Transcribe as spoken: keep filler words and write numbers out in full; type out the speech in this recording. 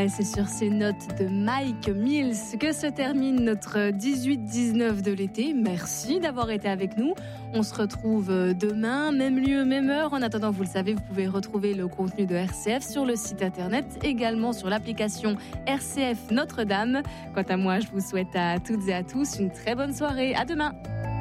Ouais, c'est sur ces notes de Mike Mills que se termine notre dix-huit dix-neuf de l'été. Merci d'avoir été avec nous. On se retrouve demain, même lieu, même heure. En attendant, vous le savez, vous pouvez retrouver le contenu de R C F sur le site internet, également sur l'application R C F Notre-Dame. Quant à moi, je vous souhaite à toutes et à tous une très bonne soirée. À demain.